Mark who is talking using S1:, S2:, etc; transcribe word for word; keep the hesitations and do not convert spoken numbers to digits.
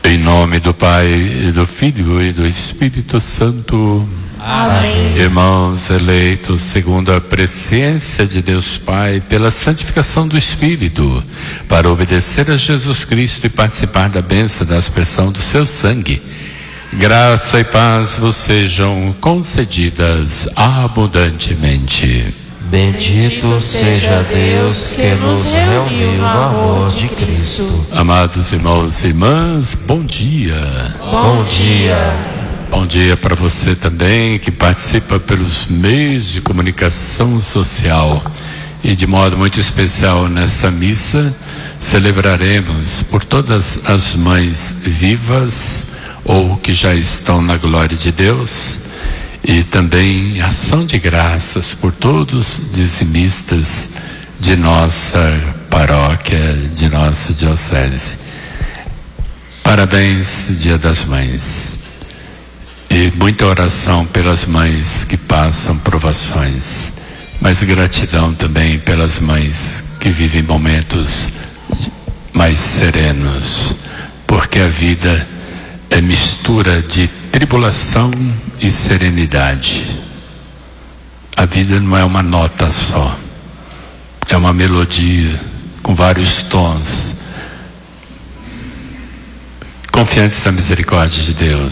S1: Em nome do Pai, e do Filho e do Espírito Santo.
S2: Amém.
S1: Irmãos eleitos segundo a presciência de Deus Pai, pela santificação do Espírito, para obedecer a Jesus Cristo e participar da bênção da aspersão do seu sangue, graça e paz vos sejam concedidas abundantemente.
S2: Bendito seja Deus que nos reuniu no amor de Cristo.
S1: Amados irmãos e irmãs, bom dia.
S2: Bom dia.
S1: Bom dia para você também que participa pelos meios de comunicação social. E de modo muito especial nessa missa, celebraremos por todas as mães vivas ou que já estão na glória de Deus, e também ação de graças por todos os dizimistas de nossa paróquia, de nossa diocese. Parabéns, Dia das Mães. E muita oração pelas mães que passam provações, mas gratidão também pelas mães que vivem momentos mais serenos, porque a vida é mistura de tribulação e serenidade. A vida não é uma nota só, é uma melodia com vários tons. Confiantes na misericórdia de Deus,